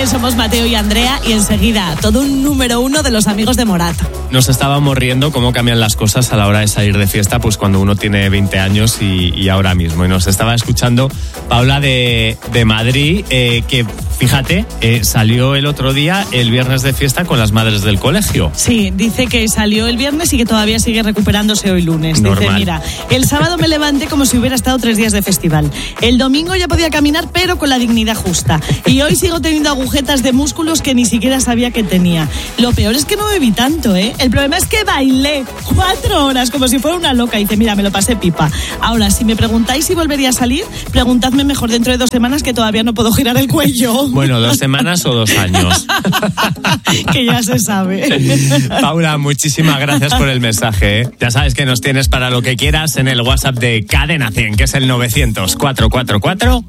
Bien, somos Mateo y Andrea y enseguida todo un número 1 de los amigos de Morat. Nos estábamos riendo cómo cambian las cosas a la hora de salir de fiesta, pues cuando uno tiene 20 años y ahora mismo. Y nos estaba escuchando Paula de Madrid, que fíjate, salió el otro día, el viernes de fiesta con las madres del colegio. Sí, dice que salió el viernes y que todavía sigue recuperándose hoy lunes. Normal. Dice, mira, el sábado me levanté como si hubiera estado 3 días de festival. El domingo ya podía caminar, pero con la dignidad justa. Y hoy sigo teniendo agujetas de músculos que ni siquiera sabía que tenía. Lo peor es que no bebí tanto, ¿eh? El problema es que bailé 4 horas como si fuera una loca. Y dice, mira, me lo pasé pipa. Ahora, si me preguntáis si volvería a salir, preguntadme mejor dentro de 2 semanas que todavía no puedo girar el cuello. Bueno, 2 semanas o 2 años. Que ya se sabe. Paula, muchísimas gracias por el mensaje, ¿eh? Ya sabes que nos tienes para lo que quieras en el WhatsApp de Cadena 100, que es el 900 444